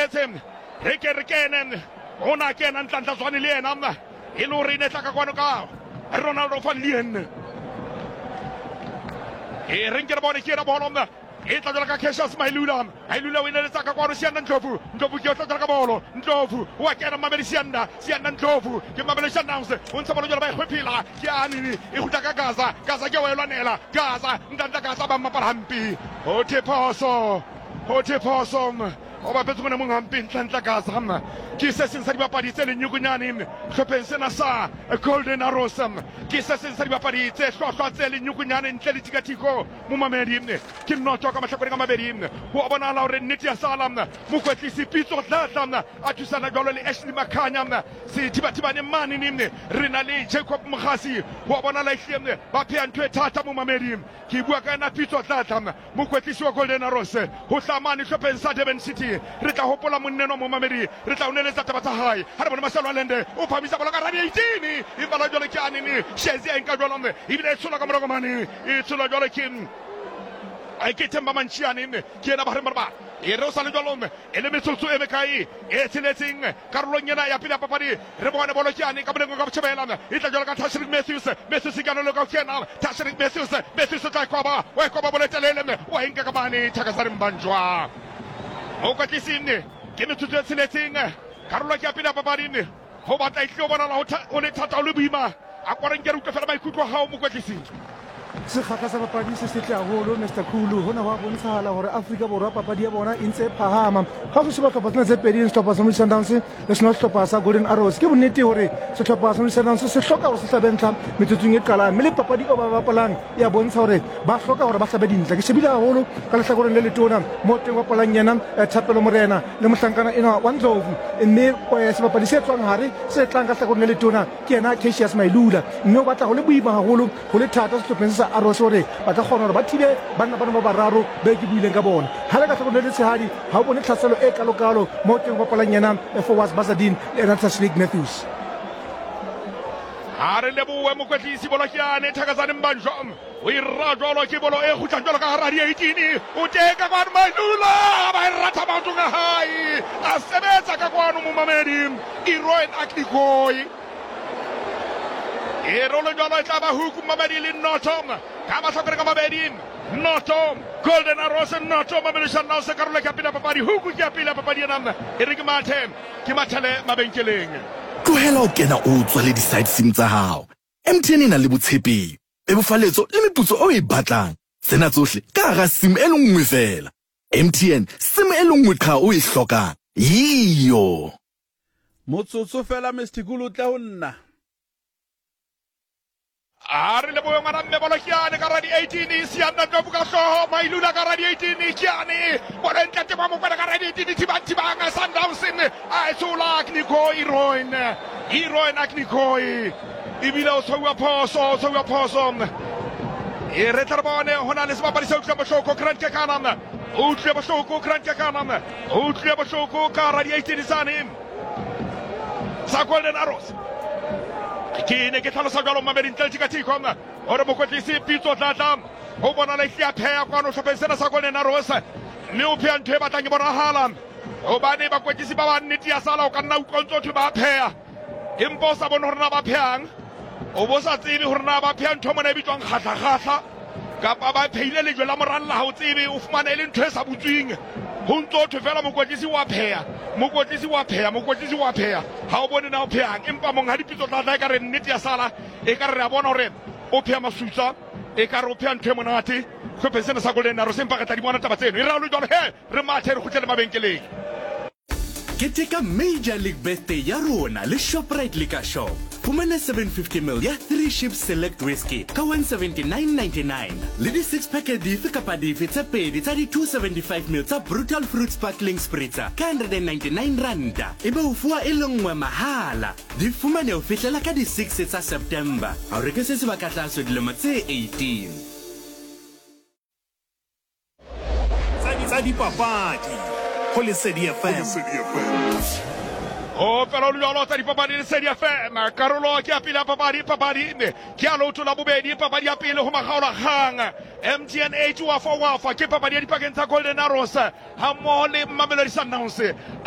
boletseng re kenen ona kena ntlantlha tswane le ena e le hore ne tla ka kwano ka Ronaldo van Leeuwen e re nkere bone ke ena bolo e tla ka Cassius Mailula o ine le tsaka kwano Sianda Ndlovu ke tla ka bolo Ndlovu wa kena Mameli Sianda Ndlovu ke Mameli Sundowns o ntse bolo jela ba khwephela ke anini e huta ka Gaza ke wa elwanela Gaza ndanda Gaza ba mapala hampi o Teposo o ba petso mona mong hampi ntla Gaza ke se seng sa dibapadi tse lenyukunyane hlopheng sena sa Golden Arrows ke se seng sa dibapadi tse hlwahlwa tse lenyukunyane ntle le tikatiko mo mamedi ke nnoto ka mahlakoreng a mabedi ho bonahala hore nnete ya sala mokwetlisi Pitso Dladla a thusana jwalo le Ashley Makhanya se thibathibane mane re na le Jacob Mkhasi ho bonahala ehlile ba pheya ntho e thata mo mamedi ke bua ka ena Pitso Dladla mokwetlisi wa Golden Arrows ho hlamane hlopheng sa Durban City re tla hopola monneno mo mamedi re tla uneletsa taba tsa hae ha re bona Marcelo Allende o phamisa bola ka radio 18 e bala jole ke anini shezi a nka jolo ibile tshola ka morogomane e tshola jole ke ai ke temba manchiane ke ena ba re marba e re o sa le jolo e le metsotso e mekai e tseletseng karolong ena ya pele ya papadi re bona bolo ke ane ka boneng ka botshebelana e tla jolo ka Tashrik Matthews ka no le ka kena Tashrik Matthews tla kwaba wa kwaba bolo telele wa inka ka bane thakasare mbanjwa o ka tlisine ke metsotso e tseletseng karolo ke apela papading ho batla ihle o bona o le thata o le boima a kwara nke ruka fela maikutlo ha o mokwetlisi se khatla sa papadi se setle haholo Mr Khulu hona wa bontshahala hore Afrika Borwa papadi ya bona e ntse phahama ha se sheba tlhopha tse pedi setlhopha sa Sundowns le seno setlhopha sa Golden Arrows ke bonnete hore setlhopha sa Sundowns se hloka hore se hlabentla metsotsong e qalang mme le papadi o ba bapalang ya bontsha hore ba hloka hore ba hlabe dintle ke shebile haholo ka lehlakoreng le letona mo teng wa palang yena Thapelo Morena le mohlankana ena wa Ndlovu mme sebapadi se tswang hare se tlang ka lehlakoreng le letona ke yena Cassius Mailula mme o batla ho le boima haholo ho le thata setlhopheng sa Arrows hore ba tla kgona hore ba thibe banna ba bararo ba ke buileng ka bona ha le ka tlhokomelo le tshehadi ha o bone tlhaselo e kalokalo mo teng wa palang yena Forwards Bazadin le Tashrik Matthews ha re lebohe mokwetlisi bolo ke ane thakazane mbanjwa o irra jwalo ke bolo e khutlang jwalo ka radio 18 o teka kwa Mailula ba irata maunga hai a sebetsa ka kwano mo mamedi Iroen Aknikoi e rolo jwalo tla ba huku mamedi le Notom ka mahlokore ka mabedi Notom Golden Arrows Notom Mameli Sundowns karolo ke pele papadi huku ke pele papadi ena e re ke mathele mabenkeleng tlohela o kena o tswa le di-side sim tsa hao MTN e na le botshepehi bebofaletso le meputso o e batlang tsena tsohle ka hara sim e le nngwe fela MTN sim e le nngwe qha o e hlokang yiyo motsotso fela Mr Khulu tla ho nna Ari le boyo ngana mme bolo kiane ka radio 18 Sianda Ndlovu ka hloho Mailula ka radio 18 kiane bolo ntate ba mo ka radio 18 tibanga Sundowns a tsula Aknikoi Iroen Aknikoi ibile o tswa phoso e re tarbone hona le sebapadi se utlwa bohloko Grant Kekana o utlwa bohloko Grant Kekana o utlwa bohloko ka radio 18 sane sa Golden Arrows ke ne ke tlhalosa jalo mamedi ntle tikatiko hore mokwetlisi Pitso Dladla ho bona le hlia pheya kwano hlopheng sena sa Golden Arrows mme o pheya ntho e batlang ke bonahala hobane bakwetlisi ba ba nnete ya sala o ka nna utlwa ntho ba pheya empa o sa bone hore na ba pheyang o bo sa tsebe hore na ba pheya ntho mona e bitswang kgatla kapa ba phehile lejwe la moralla ha o tsebe o fumana ile ntho e sa butswing ho ntso thwe fela mokwetlisi wa pheya ha o bone na o pheyang empa mong ha Pitso Dladla e ka re nnete ya sala e ka re a bona hore o pheya masutsa e ka re o pheya ntho e monate hlopheng sena sa Golden Arrows empa ka tla di bona taba tseno e ra lo jwalo re mathe re khutlele mabenkeleng Keteka Major League Birthday ya rona le Shoprite Liquor Shop. Fumana 750ml ya 3 Ships Select Whiskey ka 179.99. Le di 6 packet dife kapa dife tse pedi tsa di 275ml tsa Brutal Fruit Sparkling Spritzer ka 199 ranta. Ebe o fuwa e le nngwe mahala. Di fumane o fihlela ka di 6 tsa September. Ha o reke se sebaka tlase dilemo tse 18. Tsa di papadi Lesedi FM. O però lui lotta di papadi Lesedi FM. Karolo ke apila papadi ke a loto la bobedi papadi a pele ho makgaola kgang MTN 8 wa fa ke papadi ya dipakeng tsa Golden Arrows ha mmoho le Mamelodi Sundowns